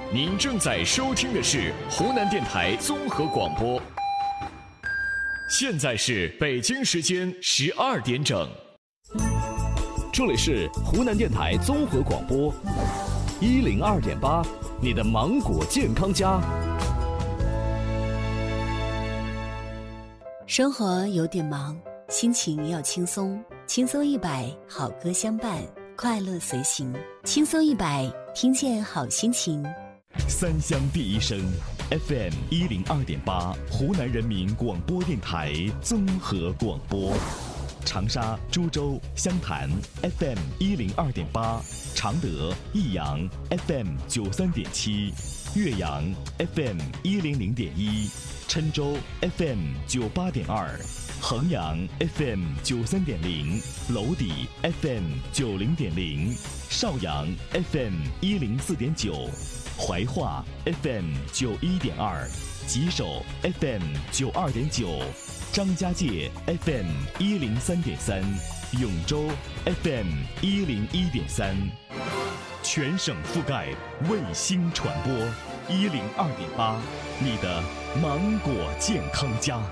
您正在收听的是湖南电台综合广播。现在是北京时间12点整，这里是湖南电台综合广播102.8，你的芒果健康家。 生活有点忙，心情要轻松，轻松100，好歌相伴，快乐随行。轻松100，听见好心情。 三湘第一声 FM 102.8，湖南人民广播电台综合广播。长沙、株洲、湘潭 FM 102.8，常德、益阳 FM 93.7，岳阳 FM 100.1，郴州 FM 98.2，衡阳 FM 93.0，娄底 FM 90.0，邵阳 FM 104.9，怀化 FM 91.2，吉首 FM 92.9，张家界 FM 103.3，永州 FM 101.3，全省覆盖卫星传播102.8，你的芒果健康家。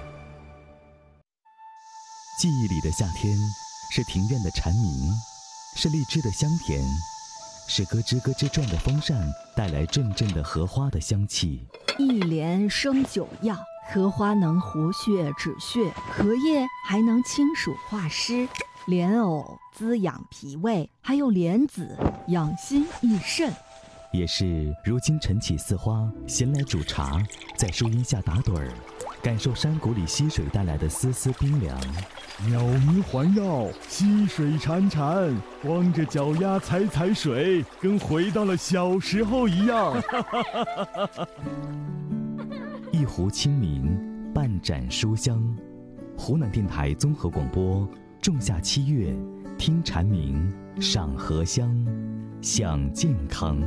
记忆里的夏天，是庭院的蝉鸣，是荔枝的香甜，是咯吱咯吱转的风扇带来阵阵的荷花的香气。 一莲生9药，荷花能活血止血，荷叶还能清暑化湿，莲藕滋养脾胃，还有莲子养心益肾。 也是如今晨起似花，闲来煮茶，在树荫下打盹儿，感受山谷里溪水带来的丝丝冰凉。 鸟鸣环绕，溪水潺潺，光着脚丫踩踩水，跟回到了小时候一样。 一壶清明，半盏书香。湖南电台综合广播，仲夏7月，听蝉鸣，赏荷香，享健康。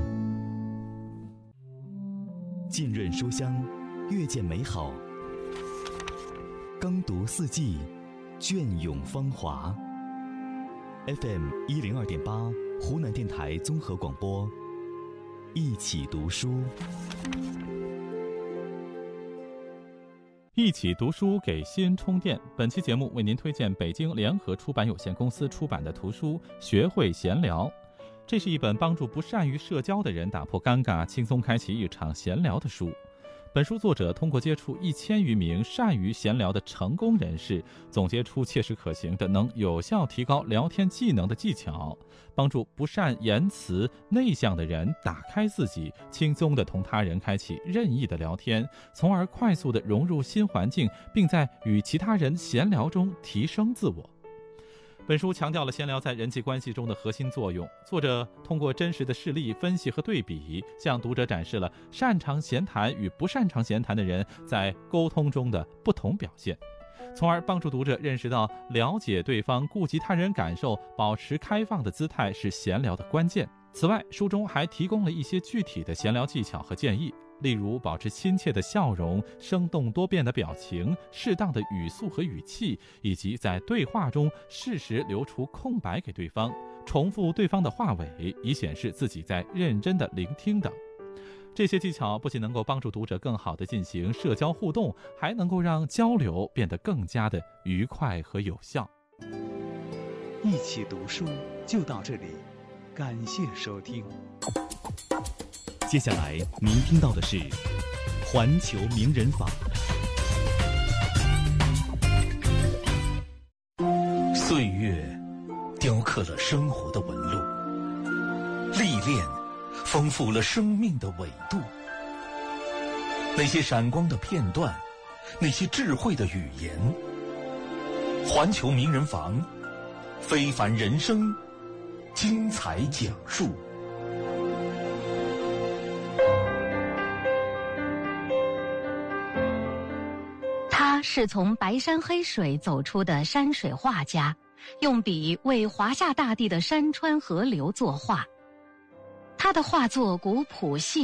浸润书香，阅见美好。耕读四季，隽永芳华。FM 102.8，湖南电台综合广播，一起读书。 一起读书给心充电。本期节目为您推荐北京联合出版有限公司出版的图书《学会闲聊》。这是一本帮助不善于社交的人打破尴尬，轻松开启一场闲聊的书。本书作者通过接触1000余名善于闲聊的成功人士，总结出切实可行的能有效提高聊天技能的技巧，帮助不善言辞、内向的人打开自己，轻松地同他人开启任意的聊天，从而快速地融入新环境，并在与其他人闲聊中提升自我。本书强调了闲聊在人际关系中的核心作用，作者通过真实的事例分析和对比，向读者展示了擅长闲谈与不擅长闲谈的人在沟通中的不同表现，从而帮助读者认识到了解对方、顾及他人感受、保持开放的姿态是闲聊的关键。此外，书中还提供了一些具体的闲聊技巧和建议，例如保持亲切的笑容、生动多变的表情、适当的语速和语气，以及在对话中适时留出空白给对方，重复对方的话尾，以显示自己在认真的聆听等。这些技巧不仅能够帮助读者更好地进行社交互动，还能够让交流变得更加的愉快和有效。 一起读书就到这里，感谢收听。 接下来您听到的是环球名人坊。 岁月雕刻了生活的纹路，历练丰富了生命的纬度。那些闪光的片段，那些智慧的语言，环球名人坊，非凡人生，精彩讲述。 他是从白山黑水走出的山水画家，用笔为华夏大地的山川河流作画。他的画作古朴细